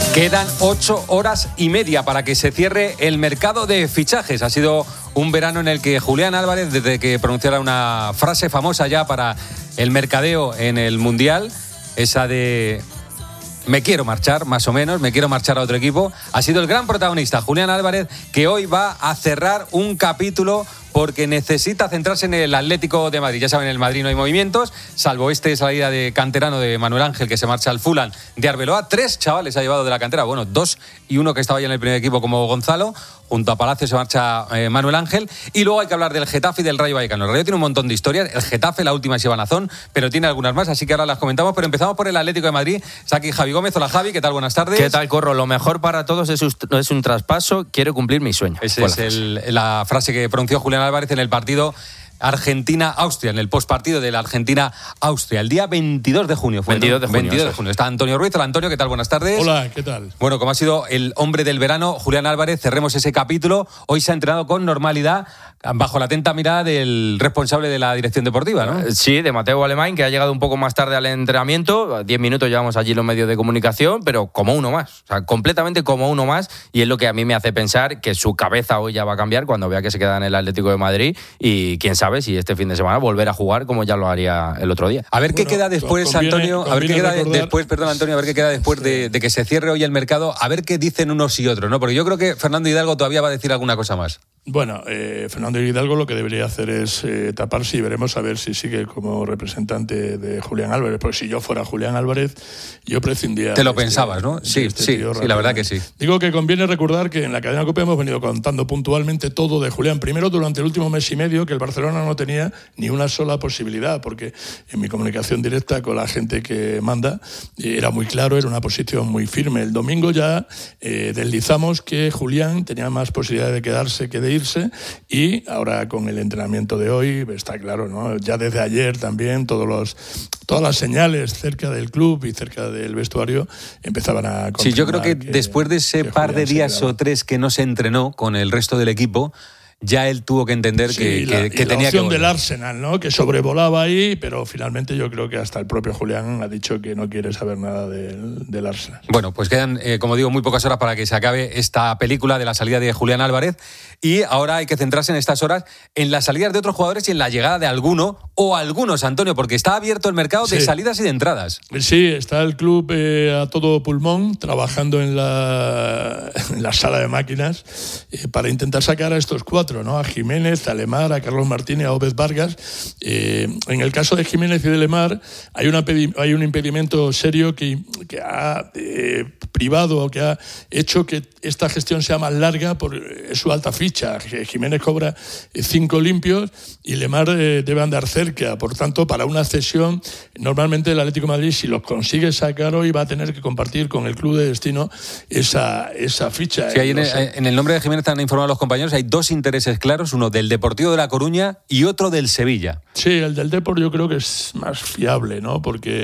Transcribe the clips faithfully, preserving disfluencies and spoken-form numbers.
Quedan ocho horas y media para que se cierre el mercado de fichajes. Ha sido un verano en el que Julián Álvarez, desde que pronunciara una frase famosa ya para el mercadeo en el Mundial, esa de me quiero marchar, más o menos, me quiero marchar a otro equipo, ha sido el gran protagonista, Julián Álvarez, que hoy va a cerrar un capítulo porque necesita centrarse en el Atlético de Madrid. Ya saben, en el Madrid no hay movimientos, salvo este salida de canterano de Manuel Ángel, que se marcha al Fulham de Arbeloa. Tres chavales ha llevado de la cantera, bueno, dos y uno que estaba ya en el primer equipo como Gonzalo. Junto a Palacio se marcha eh, Manuel Ángel. Y luego hay que hablar del Getafe y del Rayo Vallecano. El Rayo tiene un montón de historias. El Getafe, la última es Iván Azón, pero tiene algunas más, así que ahora las comentamos. Pero empezamos por el Atlético de Madrid. Está aquí Javi Gómez. Hola, Javi, ¿qué tal? Buenas tardes. ¿Qué tal, Corro? Lo mejor para todos es un, es un traspaso. Quiero cumplir mi sueño. Esa es el, la frase que pronunció Julián Álvarez en el partido Argentina-Austria, en el postpartido de la Argentina-Austria, el día veintidós de junio. Fue, veintidós de junio. veintidós de junio. Está Antonio Ruiz. Hola, Antonio, ¿qué tal? Buenas tardes. Hola, ¿qué tal? Bueno, como ha sido el hombre del verano, Julián Álvarez, cerremos ese capítulo. Hoy se ha entrenado con normalidad, bajo la atenta mirada del responsable de la dirección deportiva, ¿no? Sí, de Mateo Alemán, que ha llegado un poco más tarde al entrenamiento. Diez minutos llevamos allí los medios de comunicación, pero como uno más. O sea, completamente como uno más. Y es lo que a mí me hace pensar que su cabeza hoy ya va a cambiar cuando vea que se queda en el Atlético de Madrid. Y quién sabe si este fin de semana volver a jugar como ya lo haría el otro día. A ver qué bueno, queda después, conviene, Antonio. A ver qué queda recordar... después, perdón, Antonio, a ver qué queda después de, de que se cierre hoy el mercado. A ver qué dicen unos y otros, ¿no? Porque yo creo que Fernando Hidalgo todavía va a decir alguna cosa más. Bueno, eh, Fernando Hidalgo lo que debería hacer es eh, taparse y veremos a ver si sigue como representante de Julián Álvarez. Pues si yo fuera Julián Álvarez, yo prescindía. Te lo este, pensabas, ¿no? Sí, este sí, sí, la verdad que sí. Digo que conviene recordar que en la cadena COPE hemos venido contando puntualmente todo de Julián. Primero, durante el último mes y medio, que el Barcelona no tenía ni una sola posibilidad, porque en mi comunicación directa con la gente que manda era muy claro, era una posición muy firme. El domingo ya eh, deslizamos que Julián tenía más posibilidad de quedarse que de ir. Y ahora con el entrenamiento de hoy está claro, ¿no? Ya desde ayer también todos los, todas las señales cerca del club y cerca del vestuario empezaban a confirmar. Sí, yo creo que, que después de ese par de días o tres que no se entrenó con el resto del equipo, ya él tuvo que entender sí, que, la, que, que la tenía opción que del Arsenal, ¿no? Que sobrevolaba ahí, pero finalmente yo creo que hasta el propio Julián ha dicho que no quiere saber nada del, del Arsenal. Bueno, pues quedan, eh, como digo, muy pocas horas para que se acabe esta película de la salida de Julián Álvarez, y ahora hay que centrarse en estas horas en las salidas de otros jugadores y en la llegada de alguno o algunos, Antonio, porque está abierto el mercado de sí. salidas y de entradas. Sí, está el club eh, a todo pulmón trabajando en la, en la sala de máquinas eh, para intentar sacar a estos cuatro, ¿no? A Jiménez, a Lemar, a Carlos Martínez, a Ópez Vargas. Eh, en el caso de Jiménez y de Lemar hay, una, hay un impedimento serio que, que ha eh, privado o que ha hecho que esta gestión sea más larga por eh, su alta ficha. Jiménez cobra eh, cinco limpios y Lemar eh, debe andar cerca. Por tanto, para una cesión, normalmente el Atlético de Madrid, si los consigue sacar hoy, va a tener que compartir con el club de destino esa, esa ficha. Sí, ahí en, el, en el nombre de Jiménez han informado los compañeros, hay dos intereses claros, uno del Deportivo de La Coruña y otro del Sevilla. Sí, el del Depor yo creo que es más fiable, ¿no?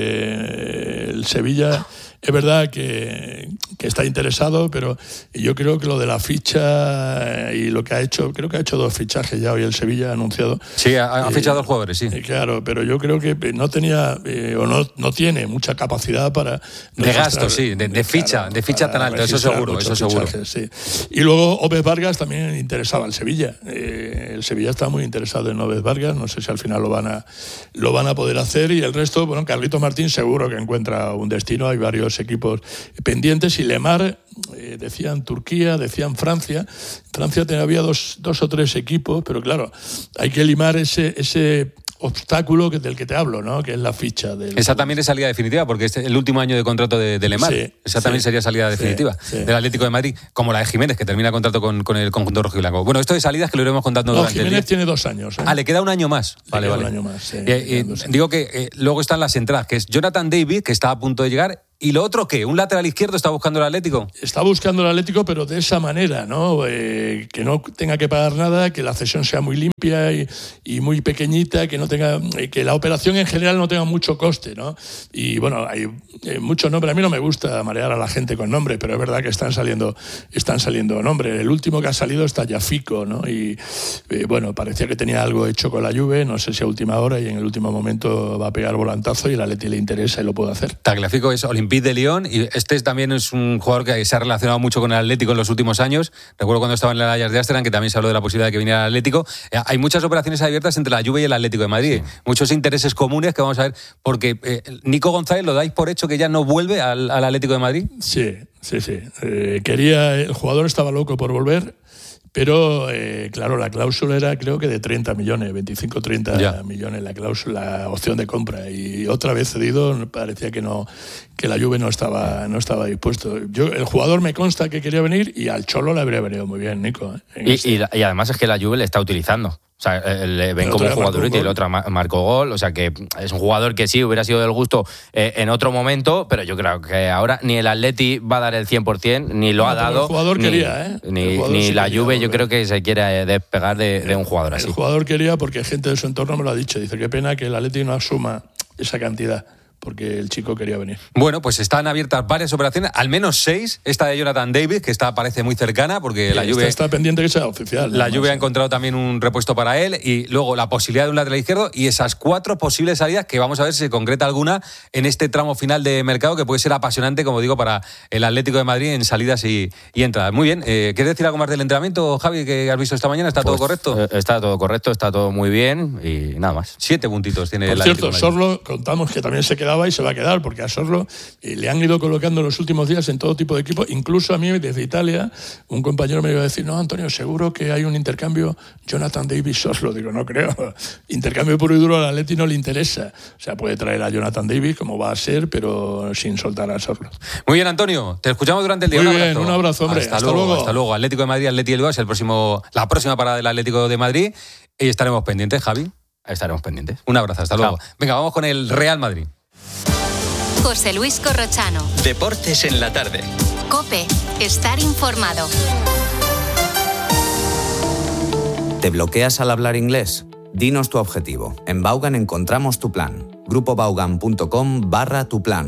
Porque el Sevilla es verdad que, que está interesado, pero yo creo que lo de la ficha y lo que ha hecho, creo que ha hecho dos fichajes ya hoy el Sevilla, ha anunciado. Sí, ha, ha fichado eh, dos jugadores, sí. Eh, claro, pero yo creo que no tenía eh, o no, no tiene mucha capacidad para... De gasto, sí, de, de ficha, claro, de ficha tan alta, eso seguro, eso seguro. Fichajes, sí. Y luego Ópez Vargas también interesaba al Sevilla. Eh, el Sevilla está muy interesado en Ópez Vargas, no sé si al final lo van a lo van a poder hacer, y el resto, bueno, Carlitos Martín seguro que encuentra un destino, hay varios equipos pendientes, y Lemar, eh, decían Turquía, decían Francia. Francia había dos, dos o tres equipos, pero claro, hay que limar ese, ese obstáculo que, del que te hablo, ¿no? Que es la ficha. Del... Esa también es salida definitiva, porque es el último año de contrato de, de Lemar. Sí, Esa sí, también sería salida definitiva sí, sí. del Atlético de Madrid, como la de Jiménez, que termina contrato con, con el conjunto rojiblanco. Bueno, esto de salidas que lo iremos contando no, durante Jiménez el día. tiene dos años. ¿eh? Ah, le queda un año más. Le vale, queda vale. un año más, sí, eh, eh, digo que eh, luego están las entradas, que es Jonathan David, que está a punto de llegar. ¿Y lo otro qué? ¿Un lateral izquierdo está buscando el Atlético? Está buscando el Atlético, pero de esa manera, ¿no? Eh, que no tenga que pagar nada, que la cesión sea muy limpia y, y muy pequeñita, que no tenga, que la operación en general no tenga mucho coste, ¿no? Y bueno, hay eh, muchos nombres. A mí no me gusta marear a la gente con nombres, pero es verdad que están saliendo están saliendo nombres. El último que ha salido está Yafico, ¿no? Y eh, bueno, parecía que tenía algo hecho con la Juve, no sé si a última hora, y en el último momento va a pegar volantazo y el Atleti le interesa y lo puede hacer. Tagliafico es Olympique de Lyon y este también es un jugador que se ha relacionado mucho con el Atlético en los últimos años. Recuerdo cuando estaba en el Ajax de Ámsterdam que también se habló de la posibilidad de que viniera el Atlético. Eh, hay muchas operaciones abiertas entre la Juve y el Atlético de Madrid. Sí. Muchos intereses comunes que vamos a ver, porque eh, Nico González, ¿lo dais por hecho que ya no vuelve al, al Atlético de Madrid? Sí, sí, sí. Eh, quería, el jugador estaba loco por volver, pero eh, claro, la cláusula era creo que de treinta millones, veinticinco treinta ya. millones la cláusula, la opción de compra, y otra vez cedido parecía que no, que la Juve no estaba, no estaba dispuesto. Yo, el jugador me consta que quería venir y al Cholo le habría venido muy bien, Nico. ¿eh? Y, este. y, y además es que la Juve le está utilizando. O sea, le ven como un jugador útil, el otro marcó gol. O sea, que es un jugador que sí hubiera sido del gusto eh, en otro momento, pero yo creo que ahora ni el Atleti va a dar el cien por ciento, ni lo no, ha dado. El jugador ni, quería, ¿eh? Ni, ni sí la Juve, volver. Yo creo que se quiere despegar de, de un jugador así. El jugador quería porque gente de su entorno me lo ha dicho. Dice, qué pena que el Atleti no asuma esa cantidad, porque el chico quería venir. Bueno, pues están abiertas varias operaciones, al menos seis. Esta de Jonathan David, que está parece muy cercana, porque sí, la Juve está pendiente que sea oficial. La Juve ha encontrado también un repuesto para él, y luego la posibilidad de un lateral izquierdo, y esas cuatro posibles salidas que vamos a ver si se concreta alguna en este tramo final de mercado, que puede ser apasionante, como digo, para el Atlético de Madrid en salidas y, y entradas. Muy bien, eh, ¿quieres decir algo más del entrenamiento, Javi, que has visto esta mañana? ¿Está pues, todo correcto? Eh, está todo correcto, está todo muy bien y nada más. Siete puntitos tiene Por el cierto, Atlético de Sorlo, contamos que también se quedaba y se va a quedar, porque a Sorlo eh, le han ido colocando en los últimos días en todo tipo de equipos. Incluso a mí, desde Italia, un compañero me iba a decir, no, Antonio, seguro que hay un intercambio Jonathan Davis-Sorlo. Digo, no creo. Intercambio puro y duro al Atleti no le interesa. O sea, puede traer a Jonathan Davis, como va a ser, pero sin soltar a Sorlo. Muy bien, Antonio. Te escuchamos durante el día. Muy un bien, abrazo. un abrazo, hombre. Hasta, hasta luego, luego. Hasta luego. Atlético de Madrid, Atleti Bilbao es el próximo, la próxima parada del Atlético de Madrid. Y estaremos pendientes, Javi. Estaremos pendientes. Un abrazo, hasta luego. Chao. Venga, vamos con el Real Madrid. José Luis Corrochano. Deportes en la tarde. COPE. Estar informado. ¿Te bloqueas al hablar inglés? Dinos tu objetivo. En Vaughan encontramos tu plan. grupo vaughan punto com barra tu plan.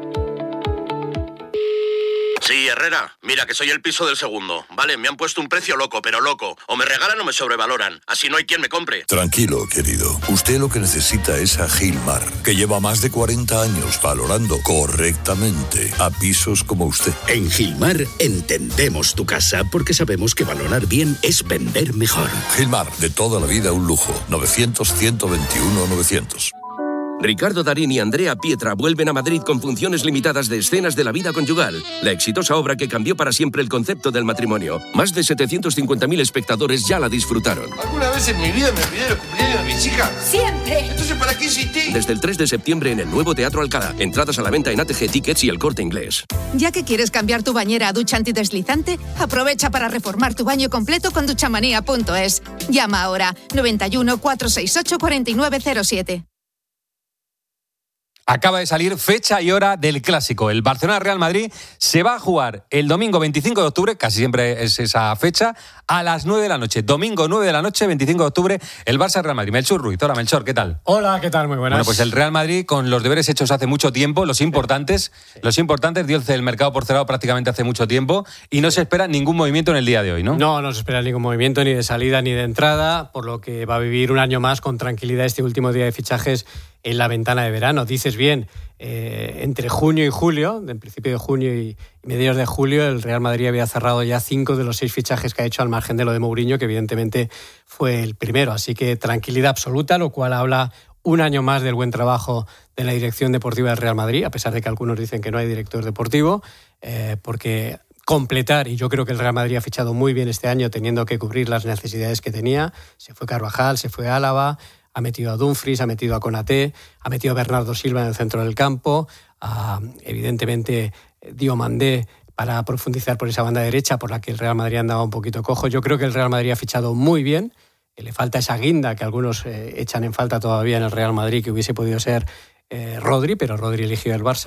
Sí, Herrera, mira que soy el piso del segundo. Vale, me han puesto un precio loco, pero loco. O me regalan o me sobrevaloran. Así no hay quien me compre. Tranquilo, querido. Usted lo que necesita es a Gilmar, que lleva más de cuarenta años valorando correctamente a pisos como usted. En Gilmar entendemos tu casa porque sabemos que valorar bien es vender mejor. Gilmar, de toda la vida un lujo. novecientos, ciento veintiuno, novecientos. Ricardo Darín y Andrea Pietra vuelven a Madrid con funciones limitadas de Escenas de la vida conyugal, la exitosa obra que cambió para siempre el concepto del matrimonio. Más de setecientos cincuenta mil espectadores ya la disfrutaron. ¿Alguna vez en mi vida me olvidé los cumpleaños de mis hijas? ¡Siempre! Entonces, ¿para qué insistí? Desde el tres de septiembre en el nuevo Teatro Alcalá. Entradas a la venta en A T G Tickets y El Corte Inglés. Ya que quieres cambiar tu bañera a ducha antideslizante, aprovecha para reformar tu baño completo con duchamanía punto es. Llama ahora noventa y uno, cuatrocientos sesenta y ocho, cuarenta y nueve cero siete. Acaba de salir fecha y hora del Clásico. El Barcelona-Real Madrid se va a jugar el domingo veinticinco de octubre, casi siempre es esa fecha, a las nueve de la noche. Domingo nueve de la noche, veinticinco de octubre, el Barça-Real Madrid. Melchor Ruiz. Hola, Melchor, ¿qué tal? Hola, ¿qué tal? Muy buenas. Bueno, pues el Real Madrid, con los deberes hechos hace mucho tiempo, los importantes, sí. los importantes, dio el mercado por cerrado prácticamente hace mucho tiempo y no se espera ningún movimiento en el día de hoy, ¿no? No, no se espera ningún movimiento, ni de salida ni de entrada, por lo que va a vivir un año más con tranquilidad este último día de fichajes en la ventana de verano. Dices bien, eh, entre junio y julio, en principio de junio y mediados de julio, el Real Madrid había cerrado ya cinco de los seis fichajes que ha hecho, al margen de lo de Mourinho, que evidentemente fue el primero. Así que tranquilidad absoluta, lo cual habla un año más del buen trabajo de la dirección deportiva del Real Madrid, a pesar de que algunos dicen que no hay director deportivo, eh, porque completar, y yo creo que el Real Madrid ha fichado muy bien este año, teniendo que cubrir las necesidades que tenía. Se fue Carvajal, se fue Álava, ha metido a Dumfries, ha metido a Konaté, ha metido a Bernardo Silva en el centro del campo, a, evidentemente Diomandé para profundizar por esa banda derecha por la que el Real Madrid andaba un poquito cojo. Yo creo que el Real Madrid ha fichado muy bien, le falta esa guinda que algunos eh, echan en falta todavía en el Real Madrid, que hubiese podido ser eh, Rodri, pero Rodri eligió el Barça.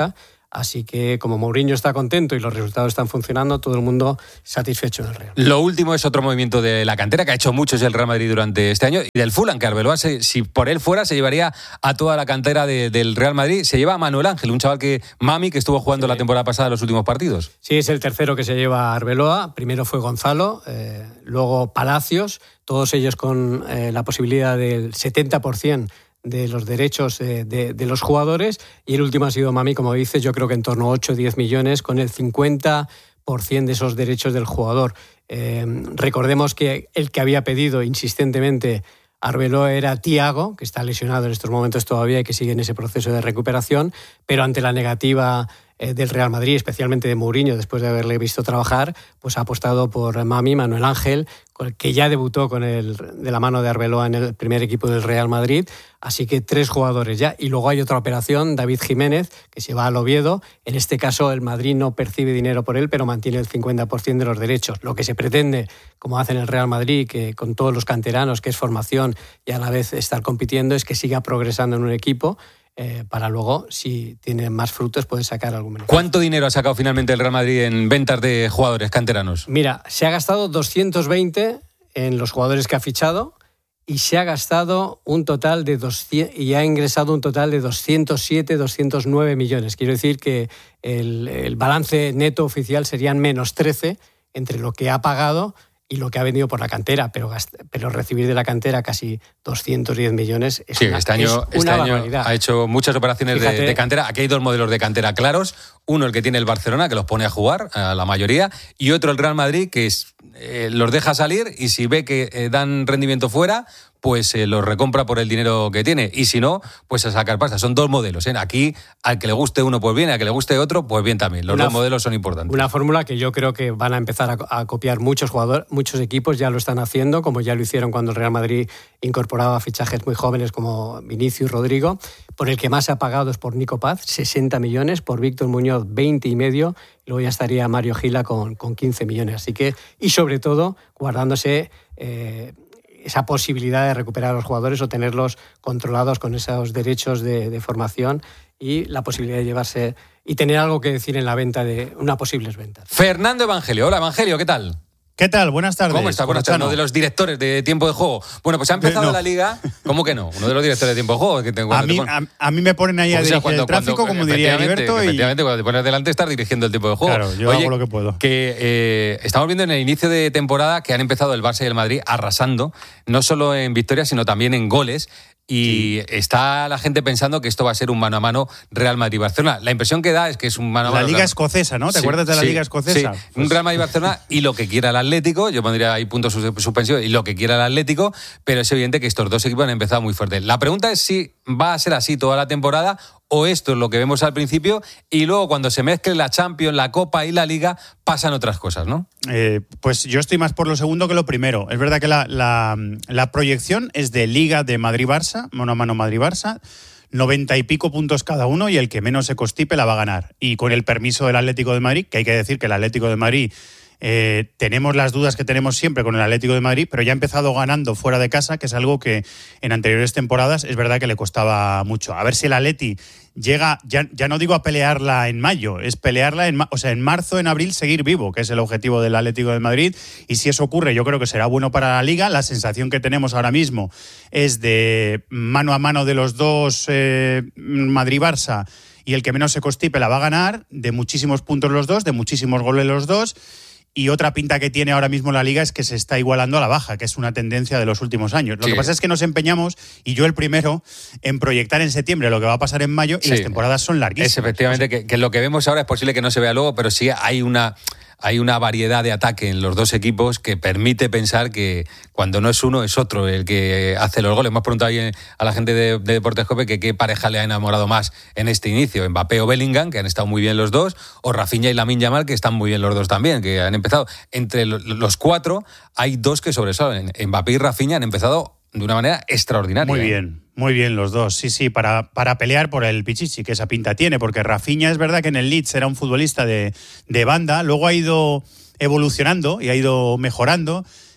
Así que como Mourinho está contento y los resultados están funcionando, todo el mundo satisfecho del Real. Lo último es otro movimiento de la cantera que ha hecho muchos el Real Madrid durante este año y del Fulham, que Arbeloa, se, si por él fuera, se llevaría a toda la cantera de, del Real Madrid. Se lleva a Manuel Ángel, un chaval que Mami, que estuvo jugando sí. la temporada pasada los últimos partidos. Sí, es el tercero que se lleva a Arbeloa. Primero fue Gonzalo, eh, luego Palacios, todos ellos con eh, la posibilidad del setenta por ciento de los derechos de, de, de los jugadores, y el último ha sido Mami, como dices, yo creo que en torno a ocho o diez millones, con el cincuenta por ciento de esos derechos del jugador. Eh, recordemos que el que había pedido insistentemente Arbeloa era Thiago, que está lesionado en estos momentos todavía y que sigue en ese proceso de recuperación, pero ante la negativa eh, del Real Madrid, especialmente de Mourinho, después de haberle visto trabajar, pues ha apostado por Mami, Manuel Ángel, que ya debutó con el, de la mano de Arbeloa en el primer equipo del Real Madrid. Así que tres jugadores ya. Y luego hay otra operación, David Jiménez, que se va al Oviedo. En este caso el Madrid no percibe dinero por él, pero mantiene el cincuenta por ciento de los derechos. Lo que se pretende, como hace en el Real Madrid, que con todos los canteranos, que es formación y a la vez estar compitiendo, es que siga progresando en un equipo, eh, para luego, si tiene más frutos, puede sacar algún beneficio. ¿Cuánto dinero ha sacado finalmente el Real Madrid en ventas de jugadores canteranos? Mira, se ha gastado doscientos veinte en los jugadores que ha fichado y se ha gastado un total de doscientos y ha ingresado un total de doscientos siete, doscientos nueve millones. Quiero decir que el, el balance neto oficial serían menos trece entre lo que ha pagado y lo que ha vendido por la cantera, pero, pero recibir de la cantera casi doscientos diez millones es sí, una, este año, es este una año barbaridad. Ha hecho muchas operaciones de, de cantera. Aquí hay dos modelos de cantera claros. Uno, el que tiene el Barcelona, que los pone a jugar, a la mayoría, y otro, el Real Madrid, que es, eh, los deja salir y si ve que eh, dan rendimiento fuera, pues eh, los recompra por el dinero que tiene. Y si no, pues a sacar pasta. Son dos modelos, ¿eh? Aquí, al que le guste uno, pues bien, al que le guste otro, pues bien también. Los una, dos modelos son importantes. Una fórmula que yo creo que van a empezar a, a copiar muchos jugadores, muchos equipos ya lo están haciendo, como ya lo hicieron cuando el Real Madrid incorporaba fichajes muy jóvenes como Vinicius, Rodrigo. Por el que más ha pagado es por Nico Paz, sesenta millones, por Víctor Muñoz, veinte y medio, y luego ya estaría Mario Gila con, con quince millones. Así que, y sobre todo, guardándose Eh, esa posibilidad de recuperar a los jugadores o tenerlos controlados con esos derechos de, de formación y la posibilidad de llevarse y tener algo que decir en la venta de una posibles ventas. Fernando Evangelio. Hola, Evangelio, ¿qué tal? ¿Qué tal? Buenas tardes. ¿Cómo está? Buenas tardes. Uno de los directores de Tiempo de Juego. Bueno, pues ha empezado no. la Liga. ¿Cómo que no? Uno de los directores de Tiempo de Juego. Que tengo, a, mí, ponen... a, a mí me ponen ahí a dirigir cuando, el tráfico, cuando, como diría Heriberto. Y... Efectivamente, cuando te pones delante estás dirigiendo el Tiempo de Juego. Claro, yo Oye, hago lo que puedo. Que eh, estamos viendo en el inicio de temporada que han empezado el Barça y el Madrid arrasando, no solo en victorias, sino también en goles. Y sí. está la gente pensando que esto va a ser un mano a mano Real Madrid-Barcelona. La impresión que da es que es un mano a mano. La Liga Escocesa, ¿no? ¿Te sí, acuerdas de la sí, Liga Escocesa? Sí. Pues... Un Real Madrid-Barcelona y lo que quiera el Atlético. Yo pondría ahí puntos suspensión y lo que quiera el Atlético, pero es evidente que estos dos equipos han empezado muy fuertes. La pregunta es si va a ser así toda la temporada o esto es lo que vemos al principio y luego cuando se mezcle la Champions, la Copa y la Liga pasan otras cosas, ¿no? Eh, pues yo estoy más por lo segundo que lo primero. Es verdad que la, la, la proyección es de Liga de Madrid-Barça, mano a mano Madrid-Barça, noventa y pico puntos cada uno y el que menos se constipe la va a ganar. Y con el permiso del Atlético de Madrid, que hay que decir que el Atlético de Madrid... Eh, tenemos las dudas que tenemos siempre con el Atlético de Madrid, pero ya ha empezado ganando fuera de casa, que es algo que en anteriores temporadas es verdad que le costaba mucho. A ver si el Atleti llega, ya, ya no digo a pelearla en mayo, es pelearla en, o sea, en marzo, en abril, seguir vivo, que es el objetivo del Atlético de Madrid. Y si eso ocurre, yo creo que será bueno para la Liga. La sensación que tenemos ahora mismo es de mano a mano de los dos, eh, Madrid-Barça, y el que menos se constipe la va a ganar, de muchísimos puntos los dos, de muchísimos goles los dos. Y otra pinta que tiene ahora mismo la Liga es que se está igualando a la baja, que es una tendencia de los últimos años. Lo sí. que pasa es que nos empeñamos, y yo el primero, en proyectar en septiembre lo que va a pasar en mayo, y sí. las temporadas son larguísimas. Es efectivamente que, que lo que vemos ahora es posible que no se vea luego, pero sí hay una... Hay una variedad de ataque en los dos equipos que permite pensar que cuando no es uno es otro el que hace los goles. Hemos preguntado ahí a la gente de, de Deportes Cope que qué pareja le ha enamorado más en este inicio. Mbappé o Bellingham, que han estado muy bien los dos, o Rafinha y Lamine Yamal, que están muy bien los dos también, que han empezado. Entre los cuatro hay dos que sobresalen. Mbappé y Rafinha han empezado de una manera extraordinaria. Muy bien. Muy bien los dos, sí, sí, para, para pelear por el Pichichi, que esa pinta tiene, porque Rafinha es verdad que en el Leeds era un futbolista de, de banda, luego ha ido evolucionando y ha ido mejorando.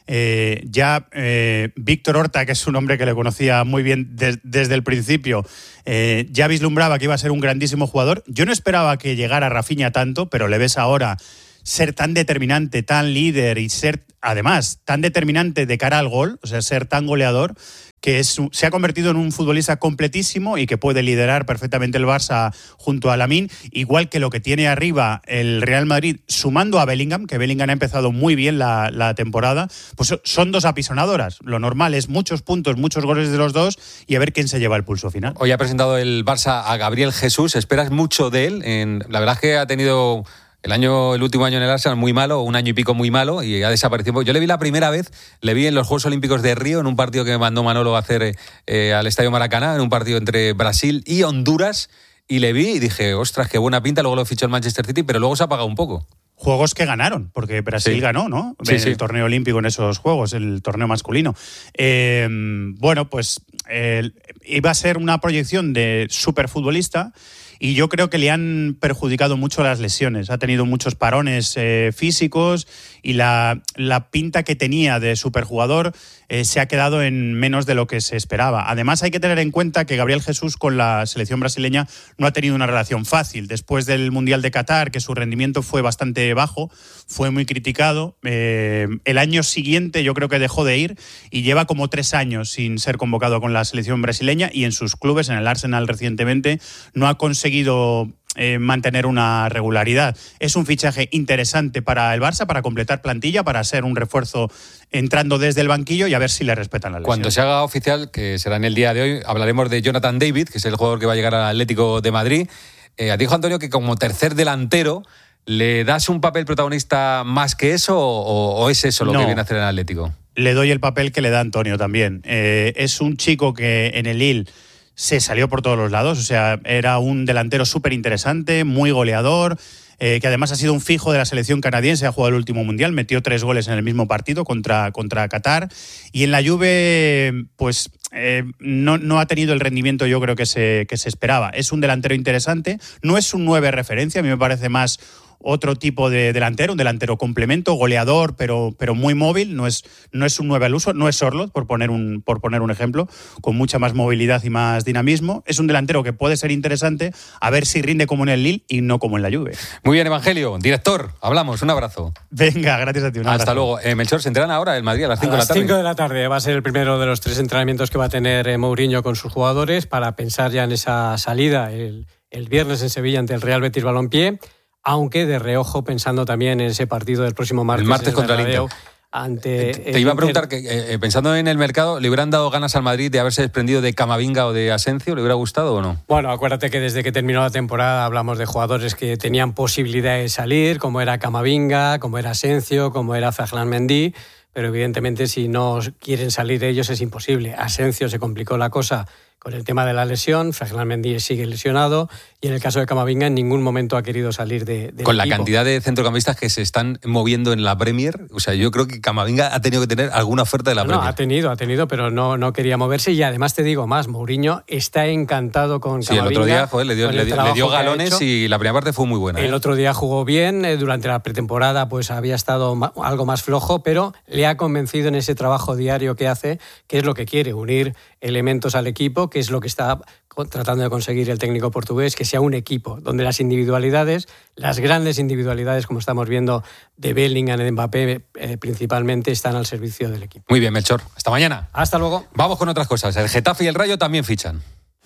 Eh, ya eh, Víctor Horta, que es un hombre que le conocía muy bien de, desde el principio, eh, ya vislumbraba que iba a ser un grandísimo jugador. Yo no esperaba que llegara Rafinha tanto, pero le ves ahora ser tan determinante, tan líder y ser, además, tan determinante de cara al gol, o sea, ser tan goleador, que es, se ha convertido en un futbolista completísimo y que puede liderar perfectamente el Barça junto a Lamine, igual que lo que tiene arriba el Real Madrid, sumando a Bellingham, que Bellingham ha empezado muy bien la, la temporada, pues son dos apisonadoras. Lo normal es muchos puntos, muchos goles de los dos y a ver quién se lleva el pulso final. Hoy ha presentado el Barça a Gabriel Jesús, ¿esperas mucho de él? En, la verdad es que ha tenido... El año, el último año en el Arsenal muy malo, un año y pico muy malo, y ha desaparecido. Yo le vi la primera vez, le vi en los Juegos Olímpicos de Río, en un partido que me mandó Manolo a hacer eh, al Estadio Maracaná, en un partido entre Brasil y Honduras, y le vi y dije, ostras, qué buena pinta, luego lo fichó el Manchester City, pero luego se ha apagado un poco. Juegos que ganaron, porque Brasil sí. ganó, ¿no? Sí, el sí. torneo olímpico en esos Juegos, el torneo masculino. Eh, bueno, pues eh, iba a ser una proyección de superfutbolista. Y yo creo que le han perjudicado mucho las lesiones. Ha tenido muchos parones eh, físicos y la, la pinta que tenía de superjugador eh, se ha quedado en menos de lo que se esperaba. Además, hay que tener en cuenta que Gabriel Jesús con la selección brasileña no ha tenido una relación fácil. Después del Mundial de Qatar, que su rendimiento fue bastante bajo, fue muy criticado. Eh, el año siguiente yo creo que dejó de ir y lleva como tres años sin ser convocado con la selección brasileña, y en sus clubes, en el Arsenal recientemente, no ha conseguido Eh, mantener una regularidad. Es un fichaje interesante para el Barça, para completar plantilla, para ser un refuerzo entrando desde el banquillo y a ver si le respetan la lesión. Cuando se haga oficial, que será en el día de hoy, hablaremos de Jonathan David, que es el jugador que va a llegar al Atlético de Madrid. Eh, dijo Antonio que como tercer delantero, ¿le das un papel protagonista más que eso o, o es eso lo no. que viene a hacer el Atlético? Le doy el papel que le da Antonio también. Eh, es un chico que en el Lille se salió por todos los lados, o sea, era un delantero súper interesante, muy goleador, eh, que además ha sido un fijo de la selección canadiense, ha jugado el último Mundial, metió tres goles en el mismo partido contra, contra Qatar, y en la Juve, pues eh, no, no ha tenido el rendimiento yo creo que se, que se esperaba. Es un delantero interesante, no es un nueve referencia, a mí me parece más otro tipo de delantero, un delantero complemento, goleador, pero, pero muy móvil, no es, no es un nueve al uso, no es Sorloth, por poner, un, por poner un ejemplo, con mucha más movilidad y más dinamismo. Es un delantero que puede ser interesante, a ver si rinde como en el Lille y no como en la Juve. Muy bien, Evangelio. Director, hablamos, un abrazo. Venga, gracias a ti. Un Hasta abrazo. Luego. Eh, Melchor, se entrena ahora el Madrid a las cinco de la tarde. A las cinco de la tarde va a ser el primero de los tres entrenamientos que va a tener eh, Mourinho con sus jugadores para pensar ya en esa salida el, el viernes en Sevilla ante el Real Betis Balompié. Aunque de reojo pensando también en ese partido del próximo martes. El martes contra el Inter. Ante Te iba a preguntar, que eh, pensando en el mercado, ¿le hubieran dado ganas al Madrid de haberse desprendido de Camavinga o de Asensio? ¿Le hubiera gustado o no? Bueno, acuérdate que desde que terminó la temporada hablamos de jugadores que tenían posibilidad de salir, como era Camavinga, como era Asensio, como era Ferland Mendy, pero evidentemente si no quieren salir ellos es imposible. Asensio se complicó la cosa con el tema de la lesión, Ferland Mendy sigue lesionado y en el caso de Camavinga en ningún momento ha querido salir de, de Con la equipo. Cantidad de centrocampistas que se están moviendo en la Premier, o sea, yo creo que Camavinga ha tenido que tener alguna oferta de la no, Premier. No, ha tenido, ha tenido, pero no, no quería moverse y además te digo más, Mourinho está encantado con sí, Camavinga. Sí, el otro día joder, le dio, le dio, le dio galones y la primera parte fue muy buena. El ¿eh? otro día jugó bien, eh, durante la pretemporada pues había estado ma- algo más flojo, pero le ha convencido en ese trabajo diario que hace, que es lo que quiere, unir elementos al equipo, que es lo que está tratando de conseguir el técnico portugués, que sea un equipo donde las individualidades, las grandes individualidades, como estamos viendo de Bellingham y de Mbappé, eh, principalmente están al servicio del equipo. Muy bien, Melchor. Hasta mañana. Hasta luego. Vamos con otras cosas. El Getafe y el Rayo también fichan.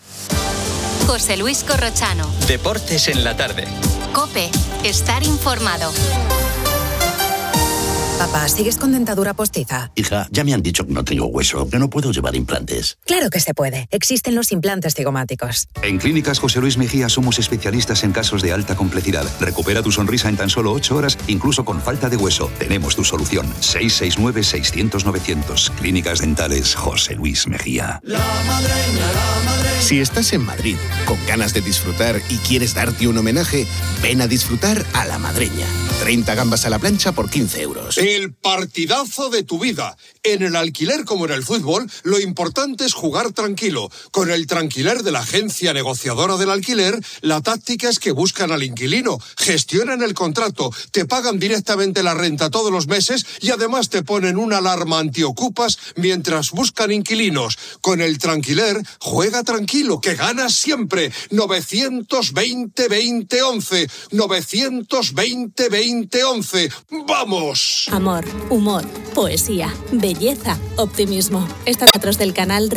José Luis Corrochano. Deportes en la tarde. COPE. Estar informado. Papá, ¿sigues con dentadura postiza? Hija, ya me han dicho que no tengo hueso, que no puedo llevar implantes. Claro que se puede. Existen los implantes cigomáticos. En Clínicas José Luis Mejía somos especialistas en casos de alta complejidad. Recupera tu sonrisa en tan solo ocho horas, incluso con falta de hueso. Tenemos tu solución. seis seis nueve, seiscientos, novecientos. Clínicas Dentales José Luis Mejía. La madreña, la madreña. Si estás en Madrid, con ganas de disfrutar y quieres darte un homenaje, ven a disfrutar a La Madreña. treinta gambas a la plancha por quince euros. El partidazo de tu vida. En el alquiler como en el fútbol, lo importante es jugar tranquilo. Con el Tranquiler de la agencia negociadora del alquiler, la táctica es que buscan al inquilino, gestionan el contrato, te pagan directamente la renta todos los meses y además te ponen una alarma antiocupas mientras buscan inquilinos. Con el Tranquiler, juega tranquilo, que ganas siempre. novecientos veinte veinte once. novecientos veinte veinte once. ¡Vamos! Amor, humor, poesía, belleza, optimismo. Estas cuatro del canal